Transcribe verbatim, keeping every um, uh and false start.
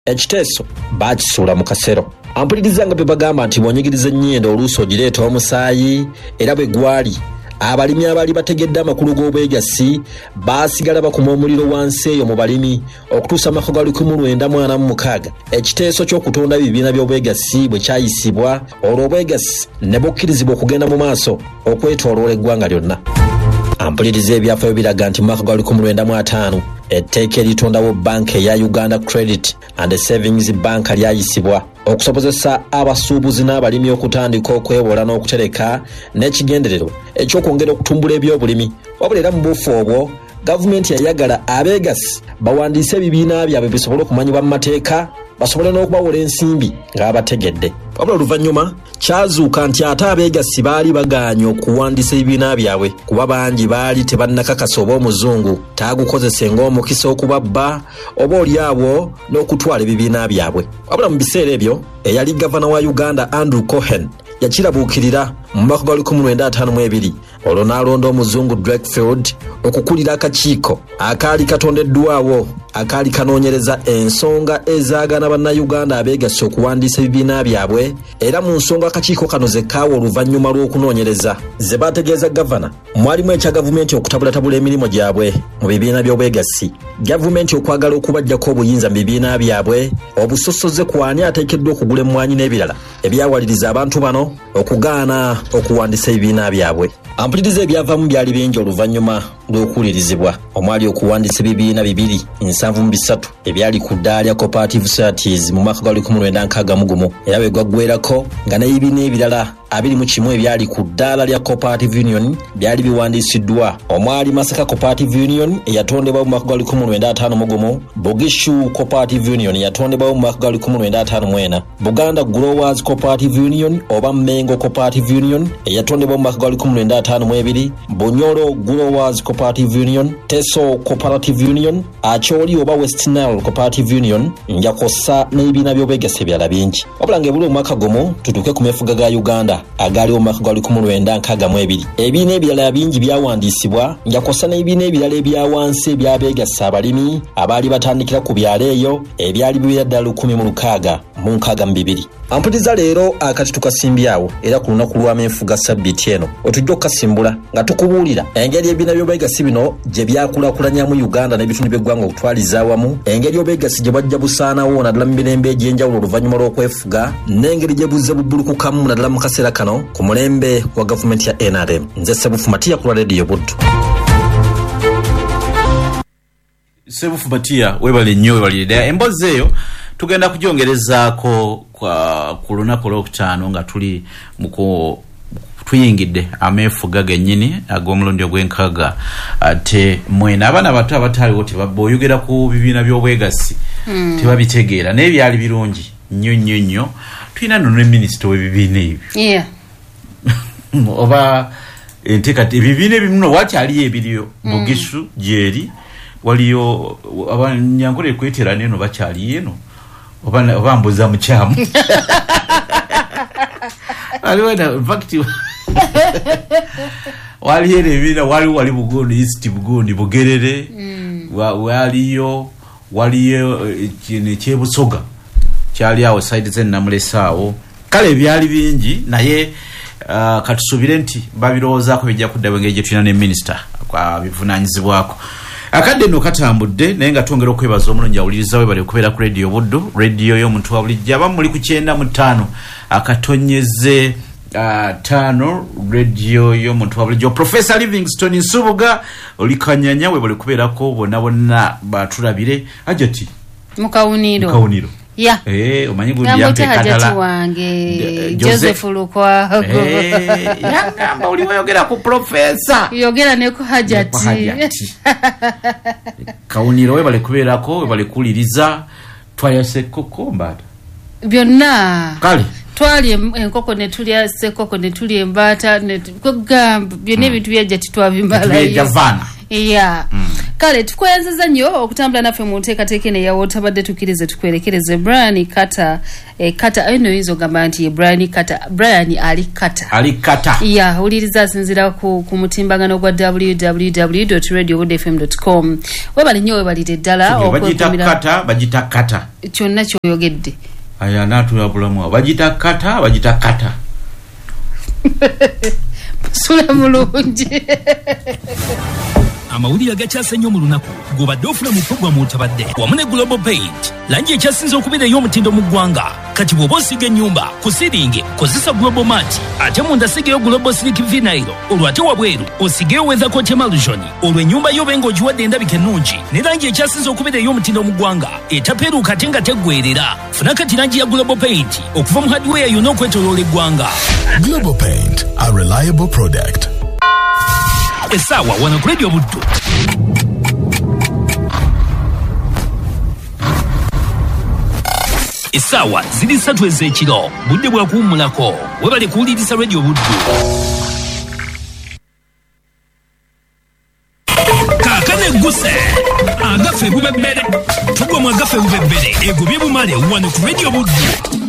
ekiteeso baakisuula mu kasero. Ampuliriza nga bwe bagamba nti bw'onyigiriza ennyendo oluusi ogireeta omusaayi era bwe gwali abalimi abaali bategedde amakulu g'obwegassi baasigala bakuma omuliro wansi eyo mu balimi okutuusa amaka ga lukumi lwenda mu ana mu mukaaga ekiteeso ky'okutonda ebibiina by'obwegassi bwe kyayisibwa olwo obwegassi ne bukkirizibwa okugenda mu maaso okwetooloola eggwanga lyonna. Ampuliriza ebyafaayo biraga nti mu mwaka gwa lukumi lwenda mu ataano etteeka eritondawo banka eya Uganda Credit and Savings Bank lyayisibwa okusobozesa abasuubuzi n'abalimi okutandika okwewola n'okutereka n'ekigenderero ekyokwongera okutumbula ebyobulimi. Wabula era mu buufu obwo gavumenti yayagala abeegassi bawandiise ebibiina byabwe bisobole okumanyibwa mu mateeka basobole n'okubawola ensimbi ng'abategedde. Wabula oluvannyuma kyazuuka nti ate abeegassi baali bagaanye okuwandiisa ebibiina byabwe kuba bangi baali tebannakakasa oba omuzungu taagukozese ng'omukisa okubabba oba oliawo n'okutwala ebibiina byabwe. Wabula mu biseera ebyo eyali gavana wa Uganda Andrew Cohen yakirabuukirira mu mwaka gwa lukumi lwenda ataano mu ebiri olwo n'alonda omuzungu Drakefield okukulira akakiiko akaali katondeddwawo akaali kanoonyereza ensonga ezaagana bannayuganda abeegasse okuwandiisa ebibiina byabwe era mu nsonga akakiiko kano ze kaawa oluvannyuma lw'okunoonyereza ze baategeeza gavana mwalimu ekya gavumenti okutabulatabula emirimu gyabwe mu bibiina by'obwegassi, gavumenti okwagala okubaggyako obuyinza mu bibiina byabwe, obusosoze ku ani ateekeddwa okugula emmwanyi n'ebirala ebyawaliriza abantu bano okugaana okuwandiisa ebibiina byabwe. Ampuliriza ebyavaamu byali bingi oluvannyuma lw'okuwulirizibwa omwali okuwandiisa ebibiina bibiri nsanvu mu bisatu ebyali ku ddaala lya Cooperative Societies mu mwaka gwa lukumi lwenda nkaaga mu gumu era bwe gwaggweerako nga n'ebibiina ebirala abiri mu kimu ebyali ku ddaala lya Cooperative Union byali biwandiisiddwa omwali Masaka Cooperative Union eyatondebwa mu mwaka gwa lukumi lwenda ataano mu gumu, Bugishu Cooperative Union eyatondebwa mu mwaka gwa lukumi lwenda ataano mu ena, Buganda Growers Cooperative Union oba Mengo Cooperative Union eyatondebwa mu mwaka gwa lukumi lwenda ataano mu ebiri, Bunyoro Growers Cooperative Union, Teso Cooperative Union, Acholi oba West Nile Cooperative Union, njakosa n'ebibiina by'obwegassi ebirala bingi. Wabula ng'ebula omwaka gumu tutuuke ku meefuga ga Uganda agali omwaka gwa lukumi lwenda nkaaga mu ebiri. Ebibiina ebirala bingi byawandiisibwa njakosa n'ebibiina ebirala ebyawansi ebyabeegassa abalimi abaali batandikira ku byalo eyo ebyali biwera ddala lukumi mu lukaaga mu nkaaga mu bibiri. Ampuliriza leero akati tukasimbyawo era ku lunaku lw'ameefuga sabbiiti eno otujja okukasimbula nga tukubuulira engeri ebibiina by'obwegassi bino gye byakulaakulanyamu Uganda n'ebitundu by'eggwanga okutwaliza awamu, engeri obwegassi gye bajja busaanawo naddala mu mirembe egy'enjawulo oluvannyuma lw'okwefuga, n'engeri gye buzze bubbulukukamu naddala mu kaseera kano ku mulembe gwa gavumenti ya N R M. Nze Ssebufu Matiya ku lwa Rediyo Buddu. Ssebufu Matiya webale nnyo webalire. Emboozi eyo tugenda kugyongerezaako kwa ku lunaku olwokutaano nga tuli muko tuyingidde ameefuga gennyini ag'omulundi ogw'enkaaga ate mwena abaana abato abataaliwo tebabooyogera ku bibiina by'obwegassi mm. tebabitegeera naye byali birungi nnyo nnyo nnyo. Tulina nno ne minisita w'ebibiina ebyo yeah. oba enteekate ebibiina ebimuno wakyaliyo ebiriyo mm. Bugishu gyeri waliyo abanyankole kwetera neno bakyaliyo eno oba oba mbuza mukyamu aliwo na fact waliyo ebibiina waliwo wali Bugondi East Bugondi Bugerere mm. waliyo waliyo kine Kyebusoga kyali awo side ze Namulesaawo. Kale byali bingi naye uh, katusubire nti babirowoozaako bijja kudda bwengeri gye tulina ne minisita kwa bivunaanyizibwako. Akadde no katambudde naye nga twongera okwebaza omulungi awuliriza we bali okubeera ku Radio Buddu, radio y'omuntu wa bulijjo abamu muli ku kyenda mu ttaano akatonyeze uh, tano radio y'omuntu wa bulijjo. Professor Livingstone Nsubuga oli Kanyanya we bali kubeerako bonna bonna batulabire ajati Mukawuniro Mukawuniro ya eh omanyi gundi yampe katala wange Joseph Lukwa eh yangamba oli oyogera ku professor yogera ne ku hajati Kawuniro we bali kubeerako we bali kuliriza twayase kokomba byonna kale twali enkoko ne tulya sekoko ne tulya embata ne kugamba byonna ebintu byajja titwabimbala yo javana yeah mm. kale tukweyanzaza nnyo okutambula naffe mu nteekateeka eno eyawo otabadde tukkirize tukwerekereze Brian Kata eh, Kata eno oyinza ogamba nti Brian Kata Brian ali Kata ali Kata ya uliriza asinzira ku, ku mutimbagano gwa w w w dot radio wood f m dot com webali nnyo webalire ddala bagita Kata bagita Kata kyonna kyoyogedde aya natula bulamu bagita Kata bagita Kata sula mulungi amawulire agakyase nnyo mu lunaku gobadde ofuna mu programu otabadde wamu ne Global Paint langi ekyasinze okubeera ey'omutindo mu ggwanga kati bw'oba osiga ennyumba ku siringi kozesa Global Mat ate munda sigeyo Global Slick Vinyl olwo ate wabweru osigeyo Weather Coat Emulsion olwo ennyumba yo benga ogiwadde endabika ennungi ne langi ekyasinze okubeera ey'omutindo mu ggwanga etapeeruuka ate nga teggwerera funa kati langi ya Global Paint okuva mu hardware yonna okwetooloola eggwanga. Global Paint, a reliable product. Esawa wana ku Radio Buddu. Esawa ziri ssatu ez'ekiro budde bwa kuwummulako webale kuwuliriza Radio Buddu. Kaakane egguse agafe bubebbere tugwa mu agafe bubebbere egobye bumale wano ku Radio Buddu.